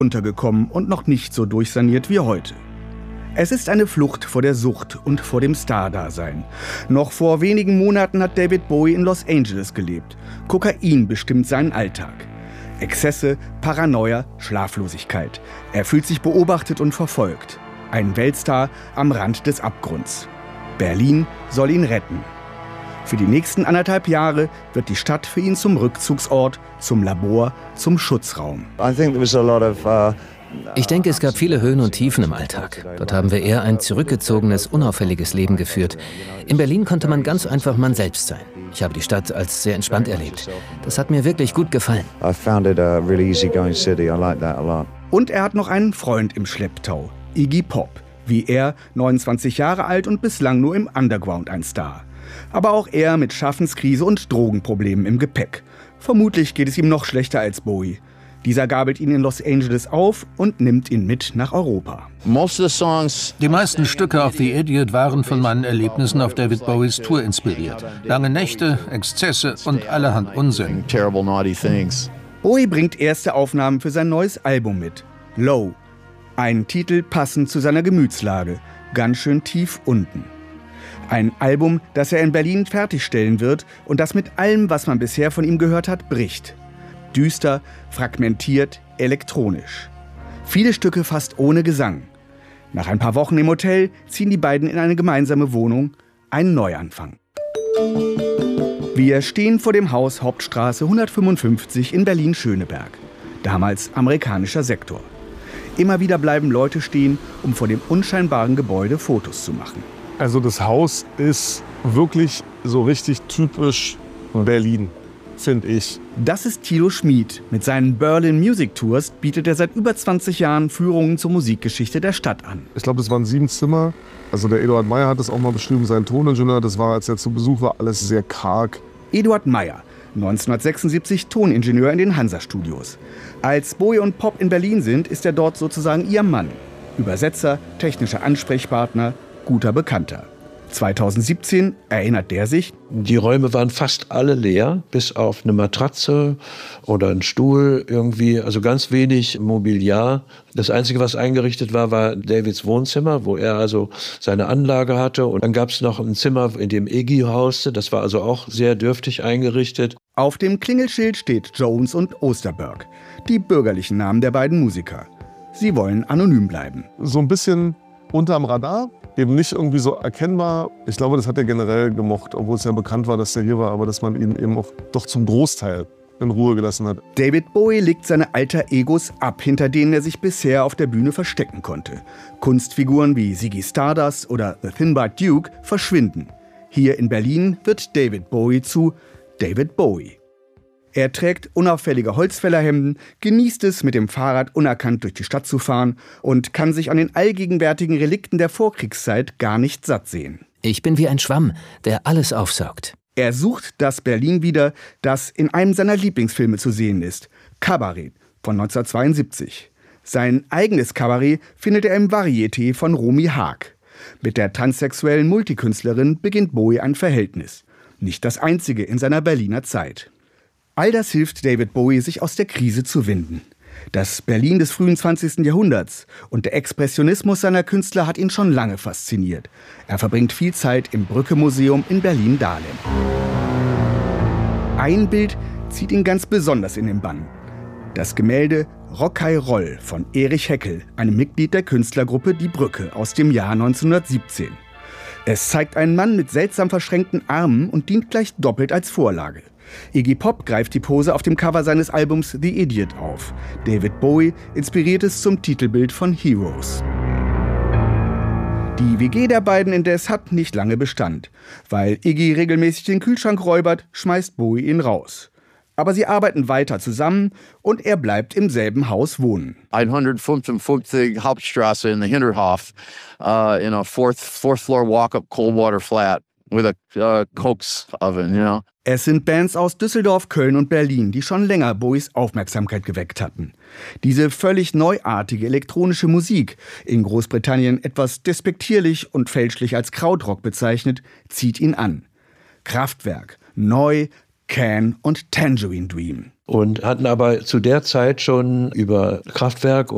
untergekommen und noch nicht so durchsaniert wie heute. Es ist eine Flucht vor der Sucht und vor dem Star-Dasein. Noch vor wenigen Monaten hat David Bowie in Los Angeles gelebt. Kokain bestimmt seinen Alltag. Exzesse, Paranoia, Schlaflosigkeit. Er fühlt sich beobachtet und verfolgt. Ein Weltstar am Rand des Abgrunds. Berlin soll ihn retten. Für die nächsten 1,5 Jahre wird die Stadt für ihn zum Rückzugsort, zum Labor, zum Schutzraum. Ich denke, es gab viele Höhen und Tiefen im Alltag. Dort haben wir eher ein zurückgezogenes, unauffälliges Leben geführt. In Berlin konnte man ganz einfach man selbst sein. Ich habe die Stadt als sehr entspannt erlebt. Das hat mir wirklich gut gefallen. Und er hat noch einen Freund im Schlepptau, Iggy Pop. Wie er, 29 Jahre alt und bislang nur im Underground ein Star. Aber auch er mit Schaffenskrise und Drogenproblemen im Gepäck. Vermutlich geht es ihm noch schlechter als Bowie. Dieser gabelt ihn in Los Angeles auf und nimmt ihn mit nach Europa. Die meisten Stücke auf The Idiot waren von meinen Erlebnissen auf David Bowies Tour inspiriert. Lange Nächte, Exzesse und allerhand Unsinn. Bowie bringt erste Aufnahmen für sein neues Album mit, Low. Ein Titel passend zu seiner Gemütslage, ganz schön tief unten. Ein Album, das er in Berlin fertigstellen wird und das mit allem, was man bisher von ihm gehört hat, bricht. Düster, fragmentiert, elektronisch. Viele Stücke fast ohne Gesang. Nach ein paar Wochen im Hotel ziehen die beiden in eine gemeinsame Wohnung, einen Neuanfang. Wir stehen vor dem Haus Hauptstraße 155 in Berlin-Schöneberg, damals amerikanischer Sektor. Immer wieder bleiben Leute stehen, um vor dem unscheinbaren Gebäude Fotos zu machen. Also das Haus ist wirklich so richtig typisch Berlin, finde ich. Das ist Thilo Schmid. Mit seinen Berlin Music Tours bietet er seit über 20 Jahren Führungen zur Musikgeschichte der Stadt an. Ich glaube, das waren 7 Zimmer. Also der Eduard Meyer hat das auch mal beschrieben, sein Toningenieur. Das war, als er zu Besuch war, alles sehr karg. Eduard Meyer, 1976 Toningenieur in den Hansa-Studios. Als Bowie und Pop in Berlin sind, ist er dort sozusagen ihr Mann. Übersetzer, technischer Ansprechpartner, guter Bekannter. 2017 erinnert der sich: Die Räume waren fast alle leer, bis auf eine Matratze oder einen Stuhl irgendwie, also ganz wenig Mobiliar. Das Einzige, was eingerichtet war, war Davids Wohnzimmer, wo er also seine Anlage hatte. Und dann gab es noch ein Zimmer, in dem Iggy hauste. Das war also auch sehr dürftig eingerichtet. Auf dem Klingelschild steht Jones und Osterberg, die bürgerlichen Namen der beiden Musiker. Sie wollen anonym bleiben. So ein bisschen unterm Radar. Eben nicht irgendwie so erkennbar. Ich glaube, das hat er generell gemocht, obwohl es ja bekannt war, dass er hier war, aber dass man ihn eben auch doch zum Großteil in Ruhe gelassen hat. David Bowie legt seine Alter-Egos ab, hinter denen er sich bisher auf der Bühne verstecken konnte. Kunstfiguren wie Ziggy Stardust oder The Thin White Duke verschwinden. Hier in Berlin wird David Bowie zu David Bowie. Er trägt unauffällige Holzfällerhemden, genießt es, mit dem Fahrrad unerkannt durch die Stadt zu fahren und kann sich an den allgegenwärtigen Relikten der Vorkriegszeit gar nicht satt sehen. Ich bin wie ein Schwamm, der alles aufsaugt. Er sucht das Berlin wieder, das in einem seiner Lieblingsfilme zu sehen ist, Kabarett von 1972. Sein eigenes Kabarett findet er im Varieté von Romy Haag. Mit der transsexuellen Multikünstlerin beginnt Bowie ein Verhältnis. Nicht das einzige in seiner Berliner Zeit. All das hilft David Bowie, sich aus der Krise zu winden. Das Berlin des frühen 20. Jahrhunderts und der Expressionismus seiner Künstler hat ihn schon lange fasziniert. Er verbringt viel Zeit im Brücke-Museum in Berlin-Dahlem. Ein Bild zieht ihn ganz besonders in den Bann. Das Gemälde Rockei Roll von Erich Heckel, einem Mitglied der Künstlergruppe Die Brücke aus dem Jahr 1917. Es zeigt einen Mann mit seltsam verschränkten Armen und dient gleich doppelt als Vorlage. Iggy Pop greift die Pose auf dem Cover seines Albums The Idiot auf. David Bowie inspiriert es zum Titelbild von Heroes. Die WG der beiden indes hat nicht lange Bestand. Weil Iggy regelmäßig den Kühlschrank räubert, schmeißt Bowie ihn raus. Aber sie arbeiten weiter zusammen und er bleibt im selben Haus wohnen. 155 Hauptstraße in the Hinterhof, in a fourth floor walk-up cold water flat with a Cokes oven, you know. Es sind Bands aus Düsseldorf, Köln und Berlin, die schon länger Bowies Aufmerksamkeit geweckt hatten. Diese völlig neuartige elektronische Musik, in Großbritannien etwas despektierlich und fälschlich als Krautrock bezeichnet, zieht ihn an. Kraftwerk, Neu, Can und Tangerine Dream. Und hatten aber zu der Zeit schon über Kraftwerk